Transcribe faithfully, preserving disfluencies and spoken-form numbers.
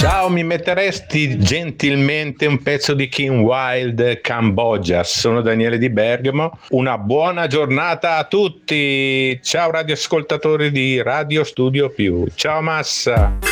Ciao, mi metteresti gentilmente un pezzo di Kim Wilde, Cambogia? Sono Daniele Di Bergamo. Una buona giornata a tutti. Ciao radioascoltatori di Radio Studio Più. Ciao Massa.